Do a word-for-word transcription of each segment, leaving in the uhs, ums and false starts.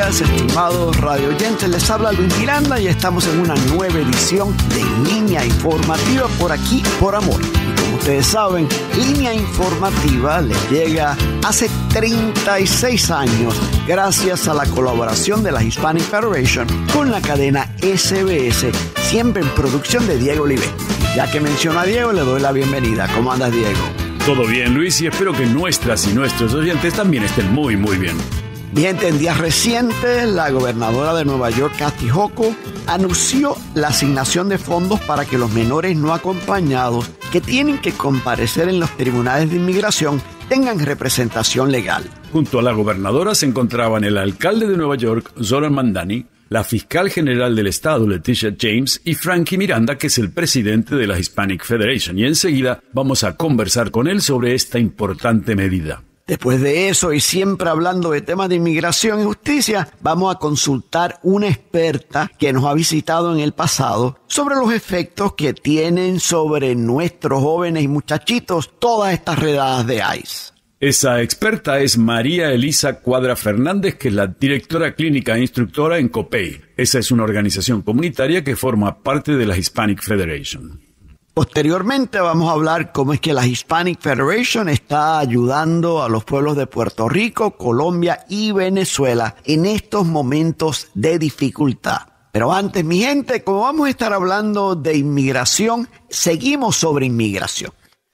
días, estimados radio oyentes. Les habla Luis Miranda y estamos en una nueva edición de Línea Informativa por aquí, por amor. Y como ustedes saben, Línea Informativa les llega hace treinta y seis años gracias a la colaboración de la Hispanic Federation con la cadena S B S, siempre en producción de Diego Olivet. Ya que menciona a Diego, le doy la bienvenida. ¿Cómo andas, Diego? Todo bien, Luis, y espero que nuestras y nuestros oyentes también estén muy, muy bien. Bien, en días recientes, la gobernadora de Nueva York, Kathy Hochul, anunció la asignación de fondos para que los menores no acompañados que tienen que comparecer en los tribunales de inmigración tengan representación legal. Junto a la gobernadora se encontraban el alcalde de Nueva York, Zoran Mandani, la fiscal general del estado, Leticia James, y Frankie Miranda, que es el presidente de la Hispanic Federation. Y enseguida vamos a conversar con él sobre esta importante medida. Después de eso, y siempre hablando de temas de inmigración y justicia, vamos a consultar una experta que nos ha visitado en el pasado sobre los efectos que tienen sobre nuestros jóvenes y muchachitos todas estas redadas de ICE. Esa experta es María Elisa Cuadra Fernández, que es la directora clínica e instructora en COPEI. Esa es una organización comunitaria que forma parte de la Hispanic Federation. Posteriormente vamos a hablar cómo es que la Hispanic Federation está ayudando a los pueblos de Puerto Rico, Colombia y Venezuela en estos momentos de dificultad. Pero antes, mi gente, como vamos a estar hablando de inmigración, seguimos sobre inmigración.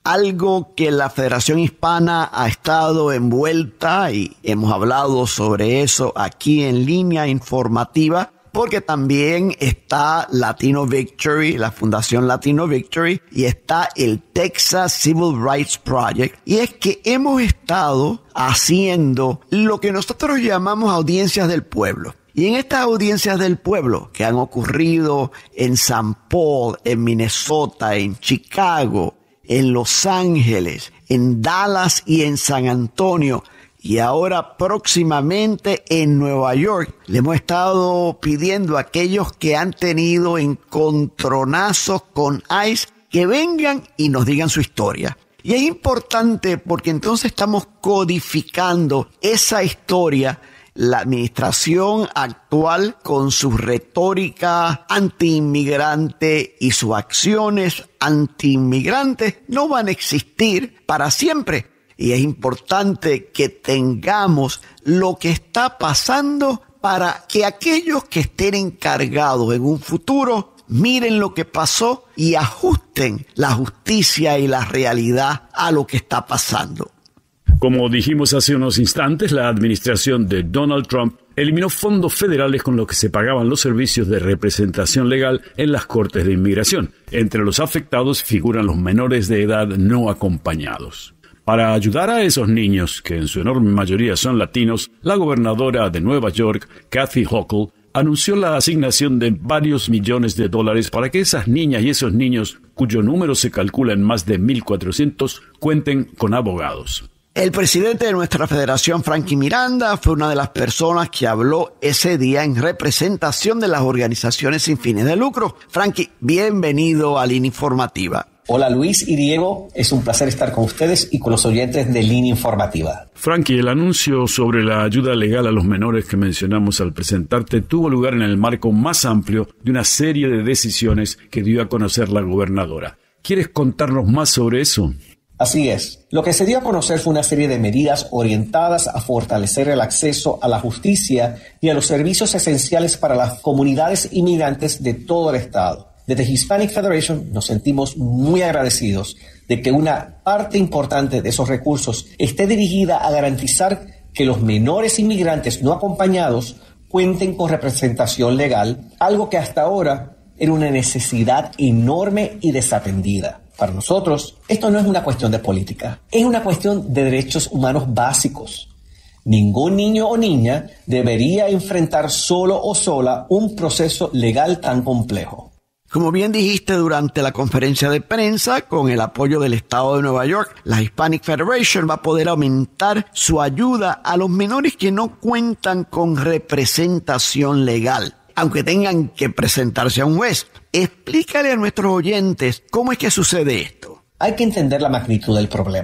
Algo que la Federación Hispana ha estado envuelta y hemos hablado sobre eso aquí en Línea Informativa, porque también está Latino Victory, la Fundación Latino Victory, y está el Texas Civil Rights Project. Y es que hemos estado haciendo lo que nosotros llamamos audiencias del pueblo. Y en estas audiencias del pueblo que han ocurrido en San Paul, en Minnesota, en Chicago, en Los Ángeles, en Dallas y en San Antonio, y ahora próximamente en Nueva York, le hemos estado pidiendo a aquellos que han tenido encontronazos con ICE que vengan y nos digan su historia. Y es importante porque entonces estamos codificando esa historia. La administración actual, con su retórica anti-inmigrante y sus acciones anti-inmigrantes, no van a existir para siempre. Y es importante que tengamos lo que está pasando para que aquellos que estén encargados en un futuro miren lo que pasó y ajusten la justicia y la realidad a lo que está pasando. Como dijimos hace unos instantes, la administración de Donald Trump eliminó fondos federales con los que se pagaban los servicios de representación legal en las cortes de inmigración. Entre los afectados figuran los menores de edad no acompañados. Para ayudar a esos niños, que en su enorme mayoría son latinos, la gobernadora de Nueva York, Kathy Hochul, anunció la asignación de varios millones de dólares para que esas niñas y esos niños, cuyo número se calcula en más de mil cuatrocientos, cuenten con abogados. El presidente de nuestra federación, Frankie Miranda, fue una de las personas que habló ese día en representación de las organizaciones sin fines de lucro. Frankie, bienvenido a Línea Informativa. Hola Luis y Diego, es un placer estar con ustedes y con los oyentes de Línea Informativa. Frankie, el anuncio sobre la ayuda legal a los menores que mencionamos al presentarte tuvo lugar en el marco más amplio de una serie de decisiones que dio a conocer la gobernadora. ¿Quieres contarnos más sobre eso? Así es. Lo que se dio a conocer fue una serie de medidas orientadas a fortalecer el acceso a la justicia y a los servicios esenciales para las comunidades inmigrantes de todo el estado. Desde Hispanic Federation nos sentimos muy agradecidos de que una parte importante de esos recursos esté dirigida a garantizar que los menores inmigrantes no acompañados cuenten con representación legal, algo que hasta ahora era una necesidad enorme y desatendida. Para nosotros, esto no es una cuestión de política, es una cuestión de derechos humanos básicos. Ningún niño o niña debería enfrentar solo o sola un proceso legal tan complejo. Como bien dijiste durante la conferencia de prensa, con el apoyo del Estado de Nueva York, la Hispanic Federation va a poder aumentar su ayuda a los menores que no cuentan con representación legal, aunque tengan que presentarse a un juez. Explícale a nuestros oyentes cómo es que sucede esto. Hay que entender la magnitud del problema.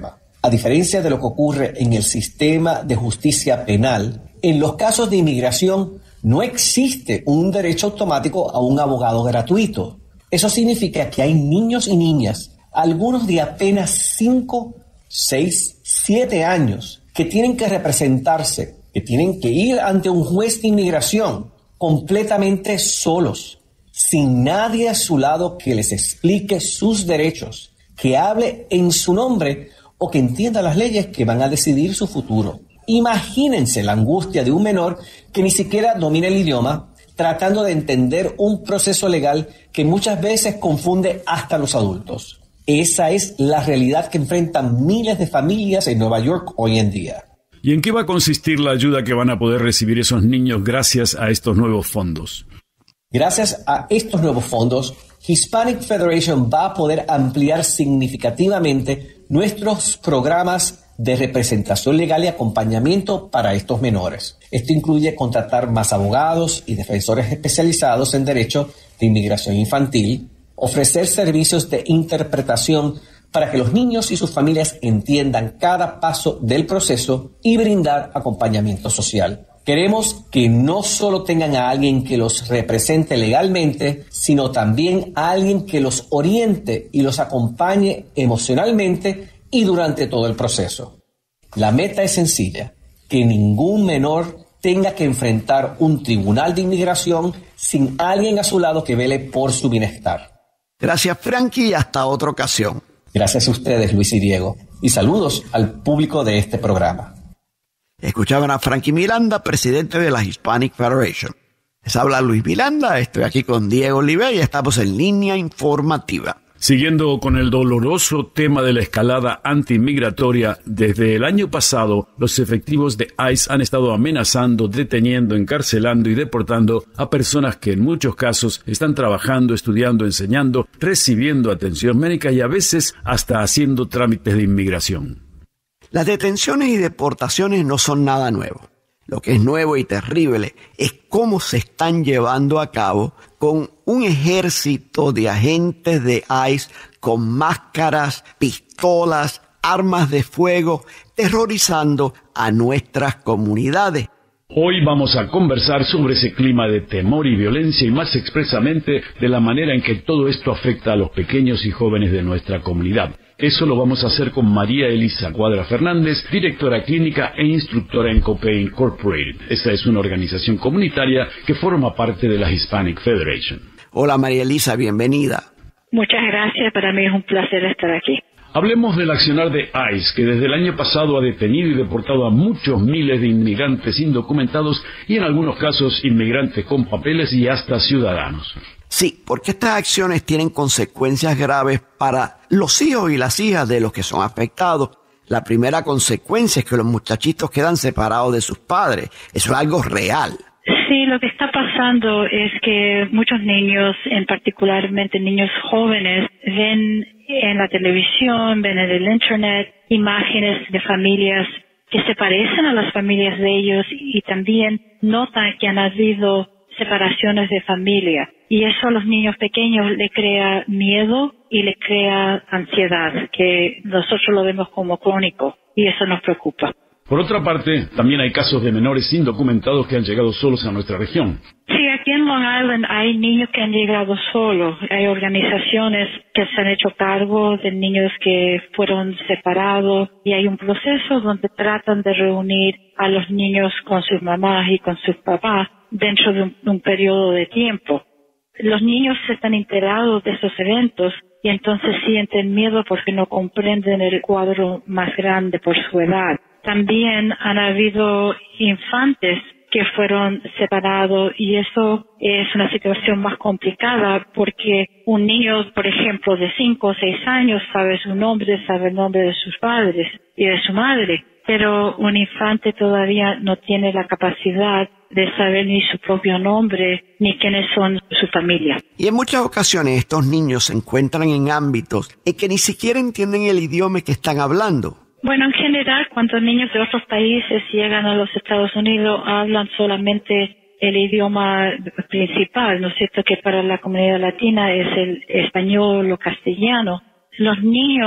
A diferencia de lo que ocurre en el sistema de justicia penal, en los casos de inmigración no existe un derecho automático a un abogado gratuito. Eso significa que hay niños y niñas, algunos de apenas cinco, seis, siete años, que tienen que representarse, que tienen que ir ante un juez de inmigración completamente solos, sin nadie a su lado que les explique sus derechos, que hable en su nombre o que entienda las leyes que van a decidir su futuro. Imagínense la angustia de un menor que ni siquiera domina el idioma, tratando de entender un proceso legal que muchas veces confunde hasta a los adultos. Esa es la realidad que enfrentan miles de familias en Nueva York hoy en día. ¿Y en qué va a consistir la ayuda que van a poder recibir esos niños gracias a estos nuevos fondos? Gracias a estos nuevos fondos, Hispanic Federation va a poder ampliar significativamente nuestros programas de representación legal y acompañamiento para estos menores. Esto incluye contratar más abogados y defensores especializados en derecho de inmigración infantil, ofrecer servicios de interpretación para que los niños y sus familias entiendan cada paso del proceso y brindar acompañamiento social. Queremos que no solo tengan a alguien que los represente legalmente, sino también a alguien que los oriente y los acompañe emocionalmente y durante todo el proceso. La meta es sencilla, que ningún menor tenga que enfrentar un tribunal de inmigración sin alguien a su lado que vele por su bienestar. Gracias, Frankie, y hasta otra ocasión. Gracias a ustedes, Luis y Diego, y saludos al público de este programa. Escuchaban a Frankie Miranda, presidente de la Hispanic Federation. Les habla Luis Miranda, estoy aquí con Diego Oliver y estamos en línea informativa. Siguiendo con el doloroso tema de la escalada antiinmigratoria, desde el año pasado, los efectivos de ICE han estado amenazando, deteniendo, encarcelando y deportando a personas que en muchos casos están trabajando, estudiando, enseñando, recibiendo atención médica y a veces hasta haciendo trámites de inmigración. Las detenciones y deportaciones no son nada nuevo. Lo que es nuevo y terrible es cómo se están llevando a cabo con un ejército de agentes de ICE con máscaras, pistolas, armas de fuego, terrorizando a nuestras comunidades. Hoy vamos a conversar sobre ese clima de temor y violencia y más expresamente de la manera en que todo esto afecta a los pequeños y jóvenes de nuestra comunidad. Eso lo vamos a hacer con María Elisa Cuadra Fernández, directora clínica e instructora en Copay Incorporated. Esta es una organización comunitaria que forma parte de la Hispanic Federation. Hola María Elisa, bienvenida. Muchas gracias, para mí es un placer estar aquí. Hablemos del accionar de ICE, que desde el año pasado ha detenido y deportado a muchos miles de inmigrantes indocumentados y en algunos casos inmigrantes con papeles y hasta ciudadanos. Sí, porque estas acciones tienen consecuencias graves para los hijos y las hijas de los que son afectados. La primera consecuencia es que los muchachitos quedan separados de sus padres. Eso es algo real. Sí, lo que está pasando es que muchos niños, en particularmente niños jóvenes, ven en la televisión, ven en el internet imágenes de familias que se parecen a las familias de ellos y también notan que han habido separaciones de familia. Y eso a los niños pequeños le crea miedo y le crea ansiedad, que nosotros lo vemos como crónico, y eso nos preocupa. Por otra parte, también hay casos de menores indocumentados que han llegado solos a nuestra región. Sí, aquí en Long Island hay niños que han llegado solos. Hay organizaciones que se han hecho cargo de niños que fueron separados y hay un proceso donde tratan de reunir a los niños con sus mamás y con sus papás dentro de un, un periodo de tiempo. Los niños están enterados de esos eventos y entonces sienten miedo porque no comprenden el cuadro más grande por su edad. También han habido infantes que fueron separados y eso es una situación más complicada porque un niño, por ejemplo, de cinco o seis años sabe su nombre, sabe el nombre de sus padres y de su madre, pero un infante todavía no tiene la capacidad de saber ni su propio nombre ni quiénes son su familia. Y en muchas ocasiones estos niños se encuentran en ámbitos en que ni siquiera entienden el idioma que están hablando. Bueno, en general, cuando niños de otros países llegan a los Estados Unidos, hablan solamente el idioma principal, ¿no es cierto?, que para la comunidad latina es el español o castellano. Los niños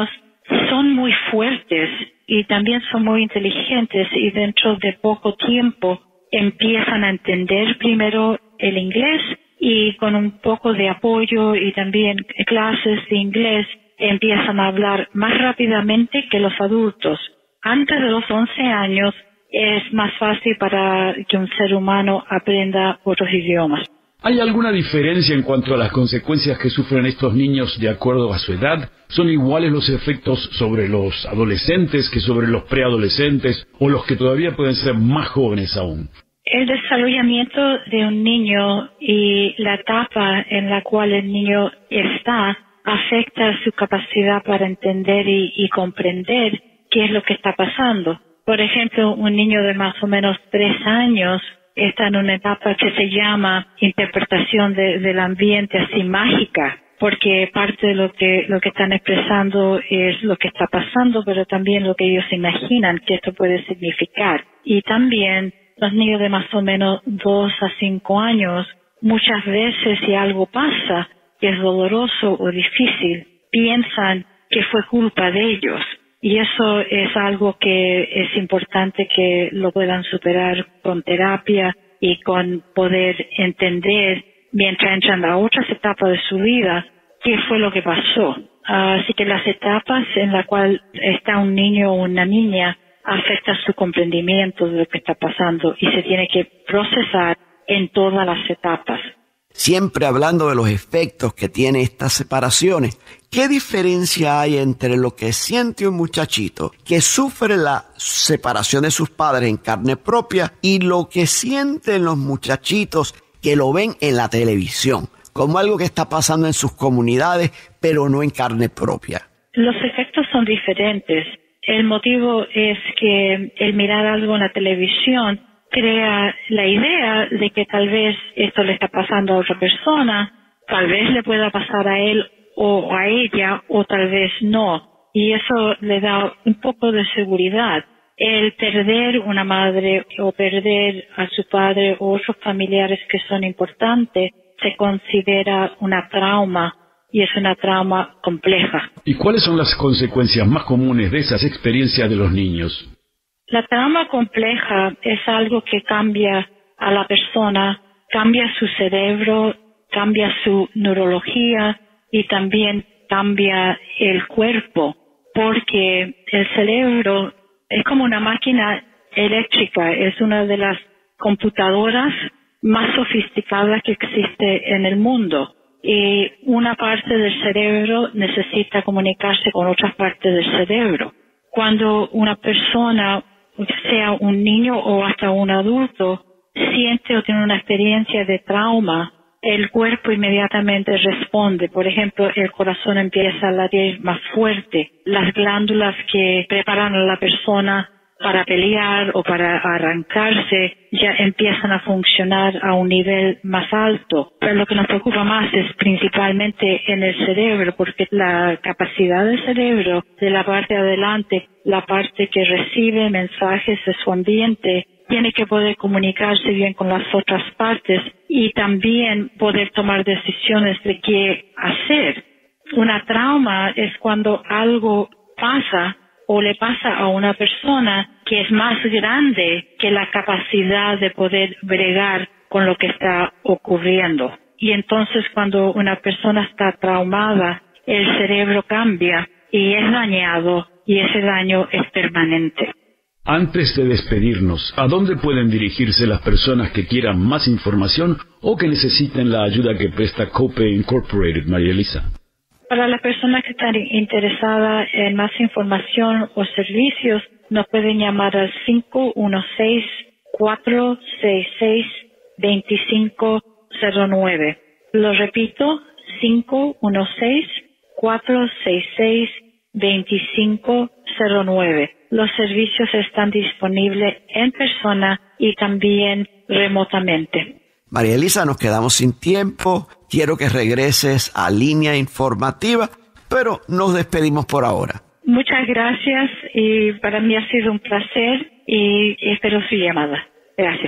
son muy fuertes y también son muy inteligentes y dentro de poco tiempo empiezan a entender primero el inglés y con un poco de apoyo y también clases de inglés empiezan a hablar más rápidamente que los adultos. Antes de los once años es más fácil para que un ser humano aprenda otros idiomas. ¿Hay alguna diferencia en cuanto a las consecuencias que sufren estos niños de acuerdo a su edad? ¿Son iguales los efectos sobre los adolescentes que sobre los preadolescentes o los que todavía pueden ser más jóvenes aún? El desarrollamiento de un niño y la etapa en la cual el niño está afecta su capacidad para entender y, y comprender qué es lo que está pasando. Por ejemplo, un niño de más o menos tres años está en una etapa que se llama interpretación de, del ambiente así mágica, porque parte de lo que lo que están expresando es lo que está pasando, pero también lo que ellos imaginan que esto puede significar. Y también los niños de más o menos dos a cinco años, muchas veces si algo pasa que es doloroso o difícil, piensan que fue culpa de ellos. Y eso es algo que es importante que lo puedan superar con terapia y con poder entender mientras entran a otras etapas de su vida qué fue lo que pasó. Así que las etapas en las cuales está un niño o una niña afectan su comprendimiento de lo que está pasando y se tiene que procesar en todas las etapas. Siempre hablando de los efectos que tiene estas separaciones, ¿qué diferencia hay entre lo que siente un muchachito que sufre la separación de sus padres en carne propia y lo que sienten los muchachitos que lo ven en la televisión, como algo que está pasando en sus comunidades, pero no en carne propia? Los efectos son diferentes. El motivo es que el mirar algo en la televisión crea la idea de que tal vez esto le está pasando a otra persona, tal vez le pueda pasar a él o a ella, o tal vez no. Y eso le da un poco de seguridad. El perder una madre o perder a su padre o otros familiares que son importantes se considera una trauma y es una trauma compleja. ¿Y cuáles son las consecuencias más comunes de esas experiencias de los niños? La trauma compleja es algo que cambia a la persona, cambia su cerebro, cambia su neurología y también cambia el cuerpo, porque el cerebro es como una máquina eléctrica, es una de las computadoras más sofisticadas que existe en el mundo. Y una parte del cerebro necesita comunicarse con otras partes del cerebro. Cuando una persona, sea un niño o hasta un adulto, siente o tiene una experiencia de trauma, el cuerpo inmediatamente responde. Por ejemplo, el corazón empieza a latir más fuerte. Las glándulas que preparan a la persona para pelear o para arrancarse ya empiezan a funcionar a un nivel más alto. Pero lo que nos preocupa más es principalmente en el cerebro, porque la capacidad del cerebro, de la parte de adelante, la parte que recibe mensajes de su ambiente, tiene que poder comunicarse bien con las otras partes y también poder tomar decisiones de qué hacer. Una trauma es cuando algo pasa o le pasa a una persona que es más grande que la capacidad de poder bregar con lo que está ocurriendo. Y entonces cuando una persona está traumada, el cerebro cambia y es dañado y ese daño es permanente. Antes de despedirnos, ¿a dónde pueden dirigirse las personas que quieran más información o que necesiten la ayuda que presta Copay Incorporated, María Elisa? Para las personas que están interesadas en más información o servicios, nos pueden llamar al cinco uno seis, cuatro seis seis, dos cinco cero nueve. Lo repito, cinco uno seis, cuatro seis seis, dos cinco cero nueve. Los servicios están disponibles en persona y también remotamente. María Elisa, nos quedamos sin tiempo. Quiero que regreses a Línea Informativa, pero nos despedimos por ahora. Muchas gracias y para mí ha sido un placer y espero su llamada. Gracias.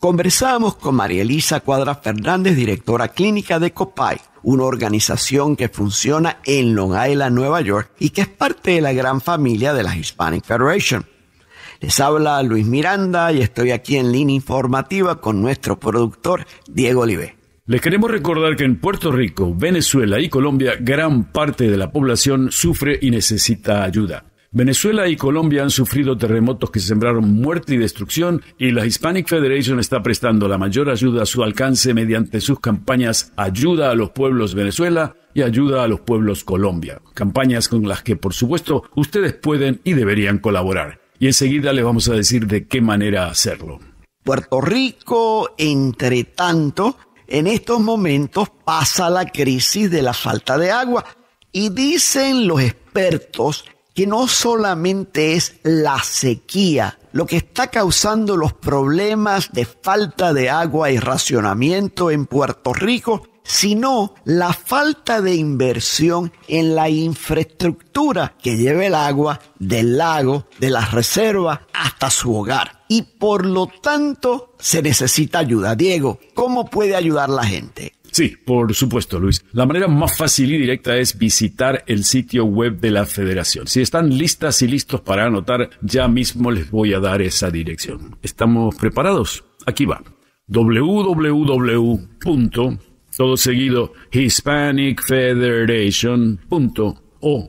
Conversamos con María Elisa Cuadra Fernández, directora clínica de COPAI, una organización que funciona en Long Island, Nueva York, y que es parte de la gran familia de la Hispanic Federation. Les habla Luis Miranda y estoy aquí en línea informativa con nuestro productor Diego Olivé. Les queremos recordar que en Puerto Rico, Venezuela y Colombia, gran parte de la población sufre y necesita ayuda. Venezuela y Colombia han sufrido terremotos que sembraron muerte y destrucción, y la Hispanic Federation está prestando la mayor ayuda a su alcance mediante sus campañas Ayuda a los Pueblos Venezuela y Ayuda a los Pueblos Colombia. Campañas con las que, por supuesto, ustedes pueden y deberían colaborar. Y enseguida les vamos a decir de qué manera hacerlo. Puerto Rico, entre tanto, en estos momentos pasa la crisis de la falta de agua. Y dicen los expertos que no solamente es la sequía lo que está causando los problemas de falta de agua y racionamiento en Puerto Rico, sino la falta de inversión en la infraestructura que lleve el agua del lago, de las reservas, hasta su hogar. Y por lo tanto, se necesita ayuda. Diego, ¿cómo puede ayudar la gente? Sí, por supuesto, Luis. La manera más fácil y directa es visitar el sitio web de la Federación. Si están listas y listos para anotar, ya mismo les voy a dar esa dirección. ¿Estamos preparados? Aquí va. doble u doble u doble u punto todo seguido hispanic federation punto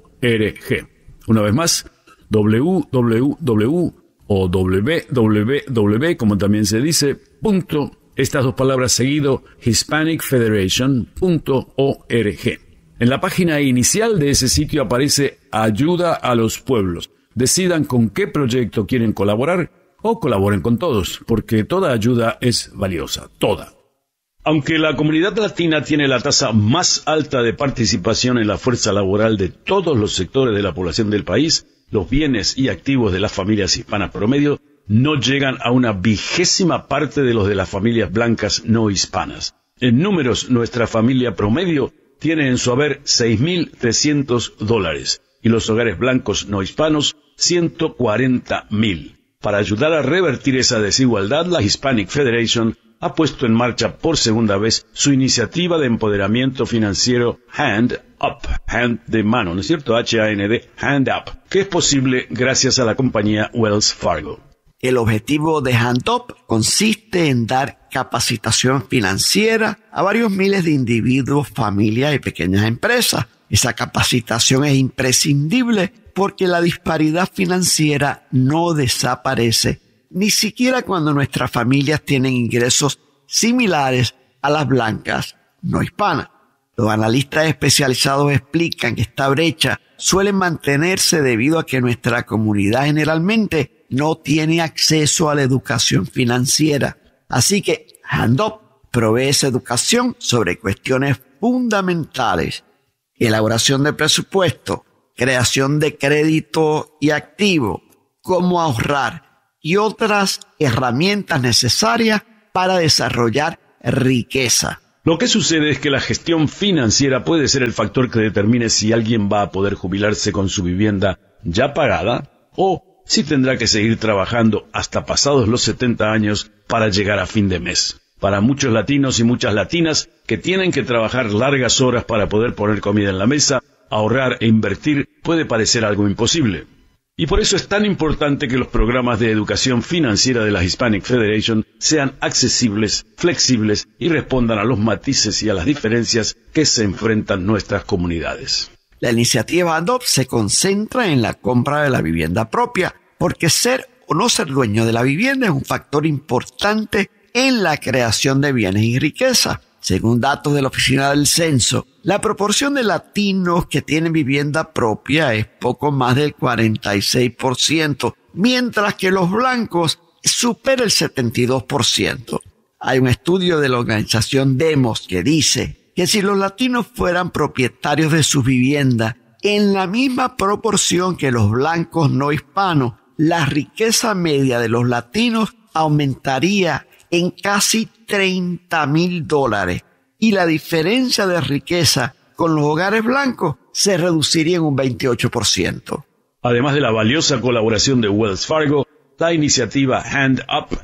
org. Una vez más, doble u doble u doble u o doble u doble u doble u, como también se dice, punto, estas dos palabras seguido, hispanic federation punto org. En la página inicial de ese sitio aparece Ayuda a los Pueblos. Decidan con qué proyecto quieren colaborar o colaboren con todos, porque toda ayuda es valiosa, toda. Aunque la comunidad latina tiene la tasa más alta de participación en la fuerza laboral de todos los sectores de la población del país, los bienes y activos de las familias hispanas promedio no llegan a una vigésima parte de los de las familias blancas no hispanas. En números, nuestra familia promedio tiene en su haber seis mil trescientos dólares y los hogares blancos no hispanos ciento cuarenta mil. Para ayudar a revertir esa desigualdad, la Hispanic Federation ha puesto en marcha por segunda vez su iniciativa de empoderamiento financiero Hand Up, Hand de mano, ¿no es cierto? H A N D, Hand Up, que es posible gracias a la compañía Wells Fargo. El objetivo de Hand Up consiste en dar capacitación financiera a varios miles de individuos, familias y pequeñas empresas. Esa capacitación es imprescindible porque la disparidad financiera no desaparece, ni siquiera cuando nuestras familias tienen ingresos similares a las blancas no hispanas. Los analistas especializados explican que esta brecha suele mantenerse debido a que nuestra comunidad generalmente no tiene acceso a la educación financiera. Así que Hand Up provee esa educación sobre cuestiones fundamentales: elaboración de presupuesto, creación de crédito y activo, cómo ahorrar y otras herramientas necesarias para desarrollar riqueza. Lo que sucede es que la gestión financiera puede ser el factor que determine si alguien va a poder jubilarse con su vivienda ya pagada o si tendrá que seguir trabajando hasta pasados los setenta años para llegar a fin de mes. Para muchos latinos y muchas latinas que tienen que trabajar largas horas para poder poner comida en la mesa, ahorrar e invertir puede parecer algo imposible. Y por eso es tan importante que los programas de educación financiera de la Hispanic Federation sean accesibles, flexibles y respondan a los matices y a las diferencias que se enfrentan nuestras comunidades. La iniciativa Hand Up se concentra en la compra de la vivienda propia, porque ser o no ser dueño de la vivienda es un factor importante en la creación de bienes y riqueza. Según datos de la Oficina del Censo, la proporción de latinos que tienen vivienda propia es poco más del cuarenta y seis por ciento, mientras que los blancos supera el setenta y dos por ciento. Hay un estudio de la organización Demos que dice que si los latinos fueran propietarios de sus viviendas en la misma proporción que los blancos no hispanos, la riqueza media de los latinos aumentaría en casi treinta mil dólares y la diferencia de riqueza con los hogares blancos se reduciría en un veintiocho por ciento. Además de la valiosa colaboración de Wells Fargo, la iniciativa Hand Up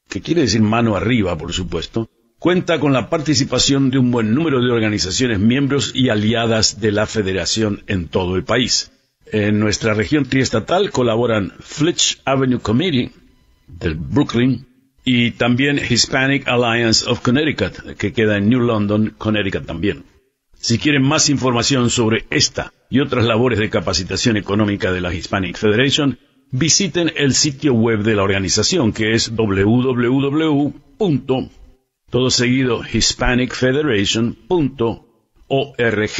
que quiere decir mano arriba, por supuesto, cuenta con la participación de un buen número de organizaciones miembros y aliadas de la federación en todo el país. En nuestra región triestatal colaboran Fitch Avenue Committee del Brooklyn y también Hispanic Alliance of Connecticut, que queda en New London, Connecticut también. Si quieren más información sobre esta y otras labores de capacitación económica de la Hispanic Federation, visiten el sitio web de la organización, que es doble u doble u doble u punto todo seguido hispanic federation punto org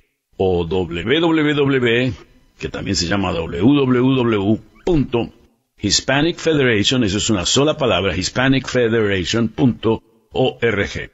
o www, que también se llama doble u doble u doble u punto hispanic federation, eso es una sola palabra, hispanic federation punto org,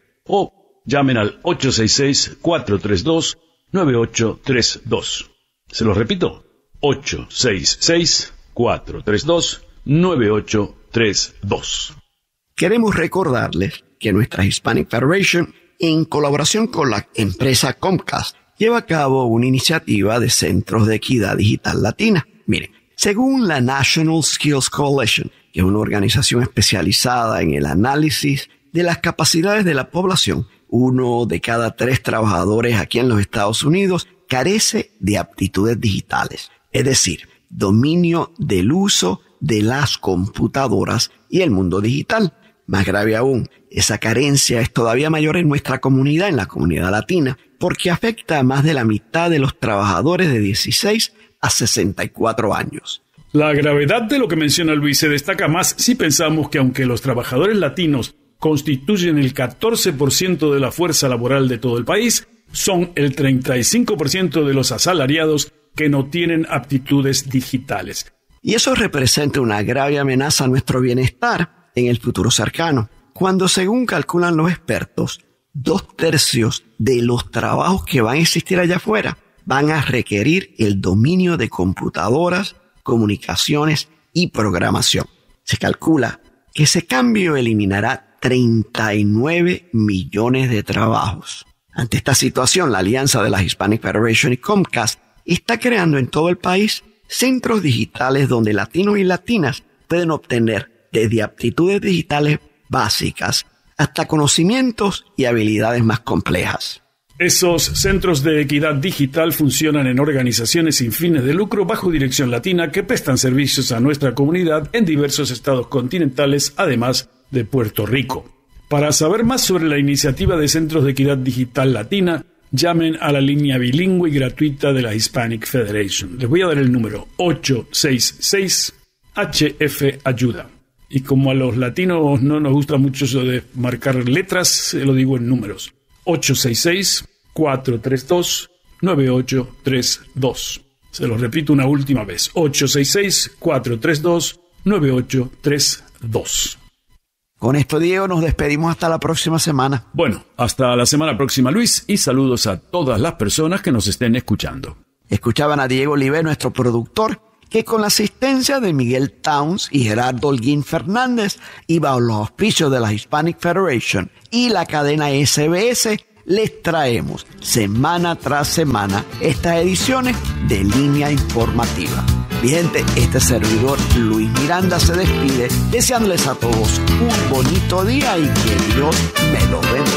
o llamen al ocho seis seis, cuatro tres dos, nueve ocho tres dos. Se lo repito, ocho seis seis, cuatro tres dos, nueve ocho tres dos. Queremos recordarles que nuestra Hispanic Federation, en colaboración con la empresa Comcast, lleva a cabo una iniciativa de centros de equidad digital latina. Miren, según la National Skills Coalition, que es una organización especializada en el análisis de las capacidades de la población, uno de cada tres trabajadores aquí en los Estados Unidos carece de aptitudes digitales, es decir, dominio del uso de las computadoras y el mundo digital. Más grave aún, esa carencia es todavía mayor en nuestra comunidad, en la comunidad latina, porque afecta a más de la mitad de los trabajadores de dieciséis a sesenta y cuatro años. La gravedad de lo que menciona Luis se destaca más si pensamos que aunque los trabajadores latinos constituyen el catorce por ciento de la fuerza laboral de todo el país, son el treinta y cinco por ciento de los asalariados que no tienen aptitudes digitales. Y eso representa una grave amenaza a nuestro bienestar en el futuro cercano, cuando según calculan los expertos, dos tercios de los trabajos que van a existir allá afuera van a requerir el dominio de computadoras, comunicaciones y programación. Se calcula que ese cambio eliminará treinta y nueve millones de trabajos. Ante esta situación, la alianza de la Hispanic Federation y Comcast está creando en todo el país centros digitales donde latinos y latinas pueden obtener desde aptitudes digitales básicas hasta conocimientos y habilidades más complejas. Esos centros de equidad digital funcionan en organizaciones sin fines de lucro bajo dirección latina que prestan servicios a nuestra comunidad en diversos estados continentales, además de Puerto Rico. Para saber más sobre la iniciativa de Centros de Equidad Digital Latina, llamen a la línea bilingüe y gratuita de la Hispanic Federation. Les voy a dar el número ocho seis seis H F Ayuda. Y como a los latinos no nos gusta mucho eso de marcar letras, se lo digo en números. ocho seis seis, cuatro tres dos, nueve ocho tres dos. Se lo repito una última vez. ocho seis seis, cuatro tres dos, nueve ocho tres dos. Con esto, Diego, nos despedimos hasta la próxima semana. Bueno, hasta la semana próxima, Luis, y saludos a todas las personas que nos estén escuchando. Escuchaban a Diego Oliver, nuestro productor, que con la asistencia de Miguel Towns y Gerardo Holguín Fernández y bajo los auspicios de la Hispanic Federation y la cadena S B S, les traemos semana tras semana estas ediciones de Línea Informativa. Mi gente, este servidor Luis Miranda se despide deseándoles a todos un bonito día y que Dios me lo bendiga.